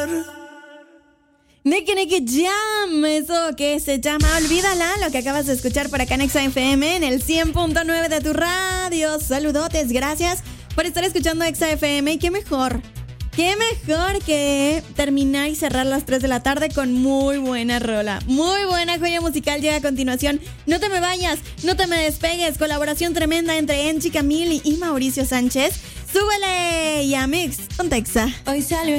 Nicky Jam, eso que se llama Olvídala, lo que acabas de escuchar por acá en Exa FM en el 100.9 de tu radio. Saludotes, gracias por estar escuchando Exa FM y qué mejor que terminar y cerrar las 3 de la tarde con muy buena rola. Muy buena joya musical llega a continuación. No te me vayas, no te me despegues. Colaboración tremenda entre Enchi Camille y Mauricio Sánchez. ¡Súbele! Y a Mix con Texa. Hoy salió